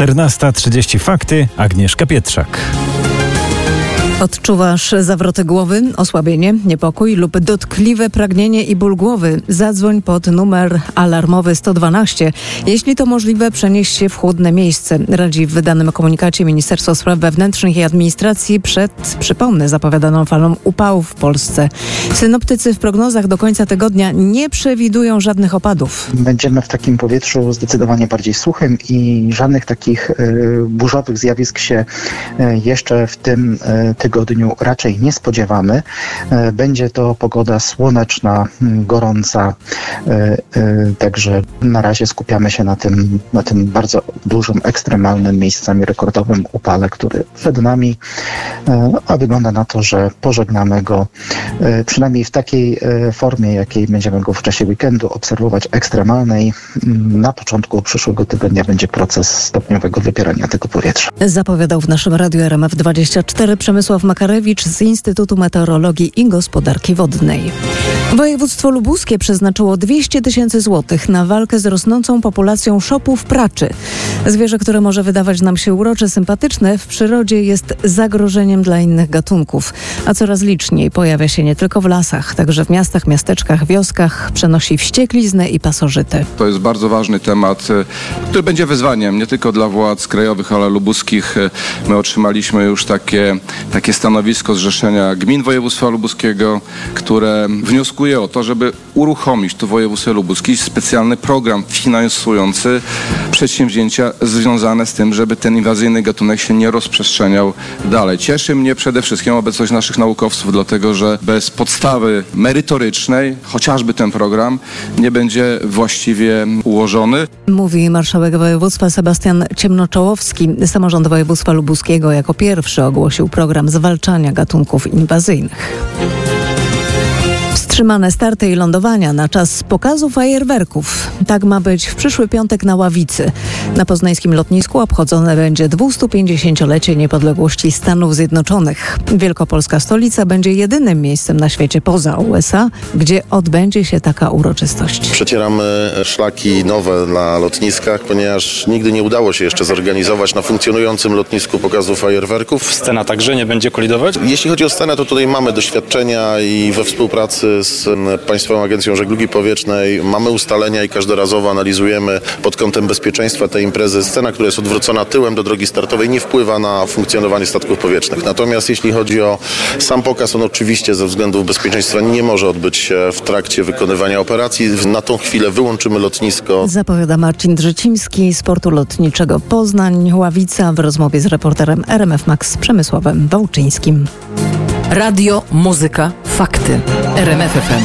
14:30 Fakty. Agnieszka Pietrzak. Odczuwasz zawroty głowy, osłabienie, niepokój lub dotkliwe pragnienie i ból głowy? Zadzwoń pod numer alarmowy 112. Jeśli to możliwe, przenieś się w chłodne miejsce. Radzi w wydanym komunikacie Ministerstwo Spraw Wewnętrznych i Administracji przed, przypomnę, zapowiadaną falą upałów w Polsce. Synoptycy w prognozach do końca tygodnia nie przewidują żadnych opadów. Będziemy w takim powietrzu zdecydowanie bardziej suchym i żadnych takich burzowych zjawisk się jeszcze w tym tygodniu raczej nie spodziewamy. Będzie to pogoda słoneczna, gorąca, także na razie skupiamy się na tym bardzo dużym, ekstremalnym, miejscami rekordowym upale, który przed nami, a wygląda na to, że pożegnamy go przynajmniej w takiej formie, jakiej będziemy go w czasie weekendu obserwować, ekstremalnej. Na początku przyszłego tygodnia będzie proces stopniowego wypierania tego powietrza. Zapowiadał w naszym Radiu RMF24 Przemysław Makarewicz z Instytutu Meteorologii i Gospodarki Wodnej. Województwo lubuskie przeznaczyło 200 000 złotych na walkę z rosnącą populacją szopów praczy. Zwierzę, które może wydawać nam się urocze, sympatyczne, w przyrodzie jest zagrożeniem dla innych gatunków, a coraz liczniej pojawia się nie tylko w lasach, także w miastach, miasteczkach, wioskach, przenosi wściekliznę i pasożyty. To jest bardzo ważny temat, który będzie wyzwaniem nie tylko dla władz krajowych, ale lubuskich. My otrzymaliśmy już takie stanowisko Zrzeszenia Gmin Województwa Lubuskiego, które wnioskuje o to, żeby uruchomić tu w województwie lubuskim specjalny program finansujący przedsięwzięcia związane z tym, żeby ten inwazyjny gatunek się nie rozprzestrzeniał dalej. Cieszy mnie przede wszystkim obecność naszych naukowców, dlatego że bez podstawy merytorycznej chociażby ten program nie będzie właściwie ułożony. Mówi marszałek województwa Sebastian Ciemnoczołowski. Samorząd województwa lubuskiego jako pierwszy ogłosił program zwalczania gatunków inwazyjnych. Wstrzymane starty i lądowania na czas pokazu fajerwerków. Tak ma być w przyszły piątek na Ławicy. Na poznańskim lotnisku obchodzone będzie 250-lecie niepodległości Stanów Zjednoczonych. Wielkopolska stolica będzie jedynym miejscem na świecie poza USA, gdzie odbędzie się taka uroczystość. Przecieramy szlaki nowe na lotniskach, ponieważ nigdy nie udało się jeszcze zorganizować na funkcjonującym lotnisku pokazu fajerwerków. Scena także nie będzie kolidować? Jeśli chodzi o scenę, to tutaj mamy doświadczenia i we współpracy z Państwową Agencją Żeglugi Powietrznej mamy ustalenia i każdorazowo analizujemy pod kątem bezpieczeństwa tej imprezy. Scena, która jest odwrócona tyłem do drogi startowej, nie wpływa na funkcjonowanie statków powietrznych. Natomiast jeśli chodzi o sam pokaz, on oczywiście ze względów bezpieczeństwa nie może odbyć się w trakcie wykonywania operacji. Na tą chwilę wyłączymy lotnisko. Zapowiada Marcin Drzycimski z Portu Lotniczego Poznań. Ławica w rozmowie z reporterem RMF Max Przemysławem Wałczyńskim. Radio, muzyka, fakty. RMF FM.